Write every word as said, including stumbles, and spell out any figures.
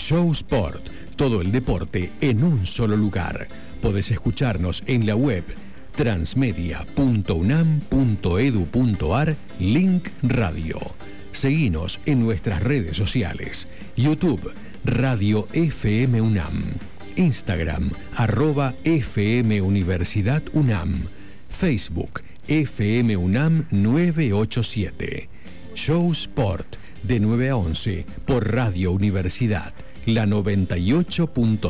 Show Sport, todo el deporte en un solo lugar. Podés escucharnos en la web transmedia punto unam punto edu punto ar, link radio. Seguinos en nuestras redes sociales. YouTube, Radio F M UNAM. Instagram, arroba F M Universidad UNAM. Facebook, F M UNAM nueve ocho siete. Show Sport, de nueve a once, por Radio Universidad, la noventa y ocho punto